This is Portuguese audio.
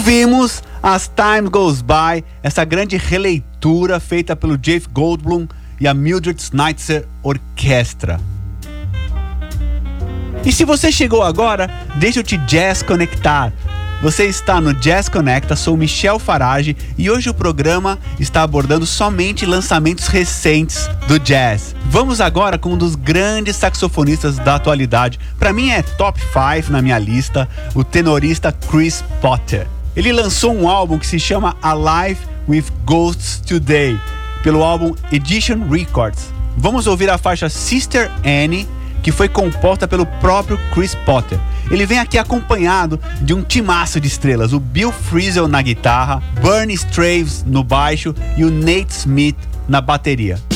Ouvimos As Time Goes By, essa grande releitura feita pelo Jeff Goldblum e a Mildred Schneitzer Orquestra. E se você chegou agora, deixa eu te jazz conectar. Você está no Jazz Conecta, sou Michel Farage e hoje o programa está abordando somente lançamentos recentes do jazz. Vamos agora com um dos grandes saxofonistas da atualidade. Para mim é top 5 na minha lista, o tenorista Chris Potter. Ele lançou um álbum que se chama Alive with Ghosts Today, pelo álbum Edition Records. Vamos ouvir a faixa Sister Annie, que foi composta pelo próprio Chris Potter. Ele vem aqui acompanhado de um timaço de estrelas, o Bill Frisell na guitarra, Bernie Straves no baixo e o Nate Smith na bateria.